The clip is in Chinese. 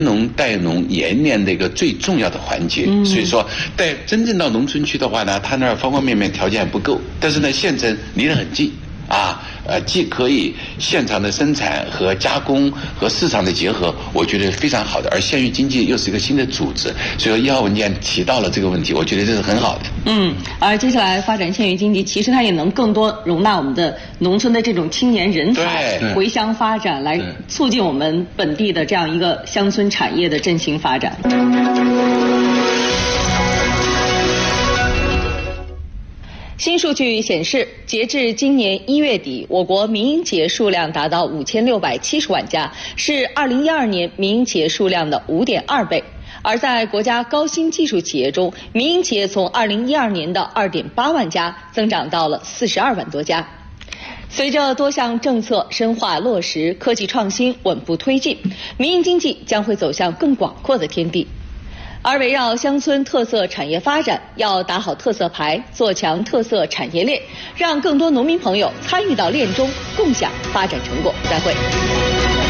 农带农延年的一个最重要的环节。所以说，在真正到农村去的话呢，它那儿方方面面条件还不够，但是呢，县城离得很近。既可以现场的生产和加工和市场的结合，我觉得非常好的。而县域经济又是一个新的组织，所以1号文件提到了这个问题，我觉得这是很好的。 而接下来发展县域经济，其实它也能更多容纳我们的农村的这种青年人才回乡发展，来促进我们本地的这样一个乡村产业的振兴发展。新数据显示，截至今年1月底，我国民营企业数量达到5670万家，是2012年民营企业数量的5.2倍。而在国家高新技术企业中，民营企业从2012年的2.8万家增长到了42万多家。随着多项政策深化落实，科技创新稳步推进，民营经济将会走向更广阔的天地。而围绕乡村特色产业发展，要打好特色牌，做强特色产业链，让更多农民朋友参与到链中，共享发展成果。再会。